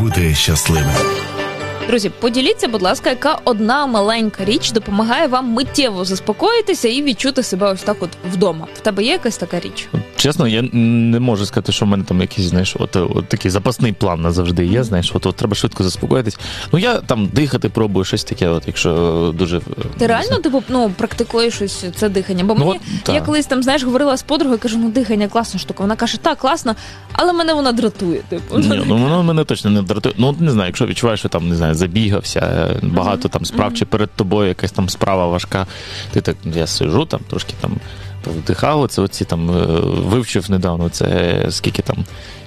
бути щасливим. Друзі, поділіться, будь ласка, яка одна маленька річ допомагає вам миттєво заспокоїтися і відчути себе ось так от вдома. В тебе є якась така річ? Чесно, я не можу сказати, що в мене там якийсь, знаєш, от такий запасний план назавжди є, знаєш, от треба швидко заспокоїтись. Ну, я там дихати пробую, щось таке, от, якщо дуже... Ти реально, практикуєш щось це дихання? Бо мені, я колись там, знаєш, говорила з подругою, кажу, дихання класна штука. Вона каже, так, класно, але мене вона дратує, типу. Ні, воно мене точно не дратує. Не знаю, якщо відчуваєш, що там, не знаю, забігався, багато там справ, чи перед тобою якась там справа важка, ти так, я сижу там, трошки там вдихав, це оці там, вивчив недавно, це скільки там,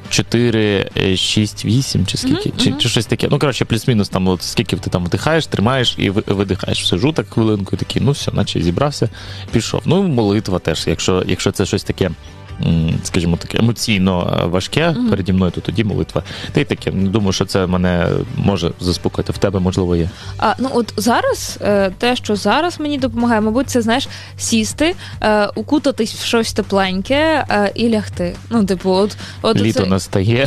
4, 6, 8, чи скільки, чи щось таке. Коротше, плюс-мінус там, от скільки ти там вдихаєш, тримаєш і видихаєш. Сижу так хвилинку і такий, все, наче зібрався, пішов. Молитва теж, якщо це щось таке, скажімо так, емоційно важке переді мною, то тоді молитва. Та й таке, думаю, що це мене може заспокоїти. В тебе, можливо, є. От зараз, те, що зараз мені допомагає, мабуть, це, знаєш, сісти, укутатись в щось тепленьке і лягти. Літо настає,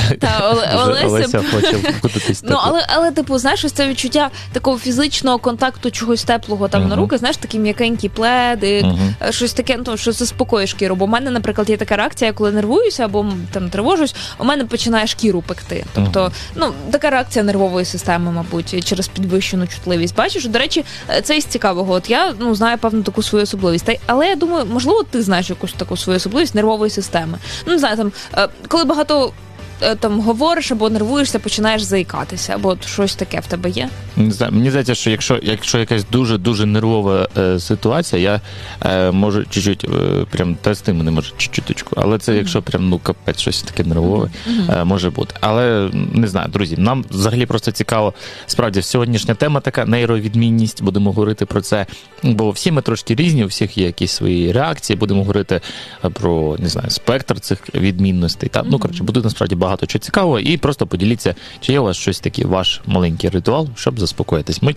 Олеся хоче укутатись тепло. Але, знаєш, ось це відчуття такого фізичного контакту чогось теплого там на руки, знаєш, такий м'якенький пледик, щось таке, що заспокоює шкіру. Бо в мене, наприклад, є така реакція, коли нервуюся або там тривожусь, у мене починає шкіру пекти. Тобто, така реакція нервової системи, мабуть, через підвищену чутливість. Бачиш, до речі, це із цікавого. От я, знаю певну таку свою особливість. Але я думаю, можливо, ти знаєш якусь таку свою особливість нервової системи. Не знаю, там, коли багато там говориш або нервуєшся, починаєш заїкатися, або щось таке в тебе є? Не знаю, мені здається, що якщо якась дуже-дуже нервова ситуація, я можу чуть-чуть прям трясти мене, може чуть-чуточку, але це якщо прям, капець, щось таке нервове може бути. Але, не знаю, друзі, нам взагалі просто цікаво, справді, сьогоднішня тема така, нейровідмінність, будемо говорити про це, бо всі ми трошки різні, у всіх є якісь свої реакції, будемо говорити про, не знаю, спектр цих відмінностей. Буде насправді багато чого цікавого, і просто поділіться, чи є у вас щось таке, ваш маленький ритуал, щоб заспокоїтись. Ми